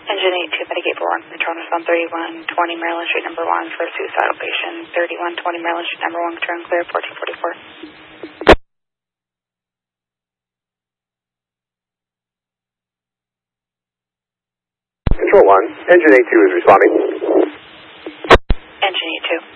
Engine 82, Mitigate for 1, Patronus on 3120 Maryland Street number 1 for a suicidal patient. 3120 Maryland Street number 1, turn clear, 1444. Control 1, Engine 82 is responding. Engine 82.